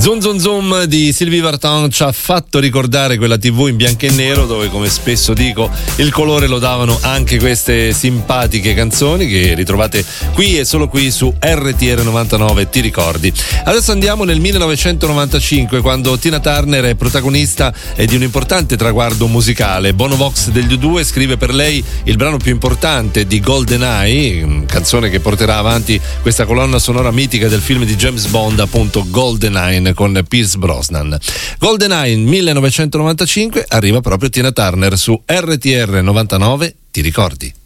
Zoom Zoom Zoom di Sylvie Vartan ci ha fatto ricordare quella TV in bianco e nero dove, come spesso dico, il colore lo davano anche queste simpatiche canzoni che ritrovate qui e solo qui su RTR 99, ti ricordi. Adesso andiamo nel 1995, quando Tina Turner è protagonista di un importante traguardo musicale. Bono Vox degli U2 scrive per lei il brano più importante di GoldenEye, canzone che porterà avanti questa colonna sonora mitica del film di James Bond, appunto GoldenEye, con Pierce Brosnan. GoldenEye 1995, arriva proprio Tina Turner su RTR 99, ti ricordi?